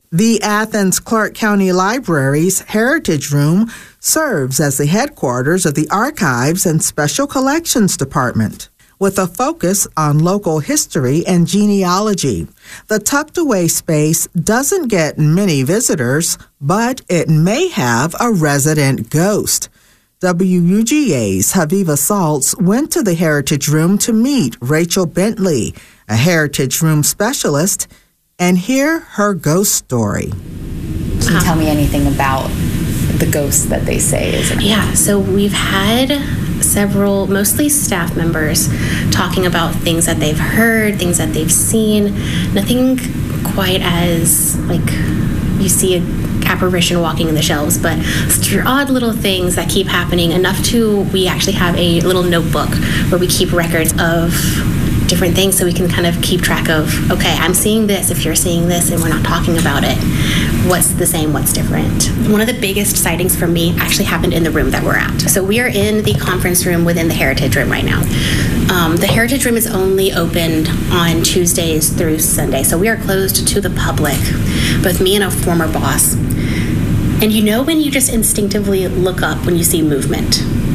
The Athens Clarke County Library's Heritage Room serves as the headquarters of the Archives and Special Collections Department, with a focus on local history and genealogy. The tucked-away space doesn't get many visitors, but it may have a resident ghost. WUGA's Haviva Saltz went to the Heritage Room to meet Rachel Bentley, a Heritage Room specialist, and hear her ghost story. Can you tell me anything about the ghosts that they say is in here? Yeah, so we've had several, mostly staff members, talking about things that they've heard, things that they've seen. Nothing quite as, like, you see a apparition walking in the shelves, but odd little things that keep happening, enough to, we actually have a little notebook where we keep records of different things so we can kind of keep track of, okay, I'm seeing this, if you're seeing this and we're not talking about it, what's the same, what's different. One of the biggest sightings for me actually happened in the room that we're at. So we are in the conference room within the Heritage Room right now. The Heritage Room is only opened on Tuesdays through Sunday, so we are closed to the public, both me and a former boss. And you know when you just instinctively look up when you see movement?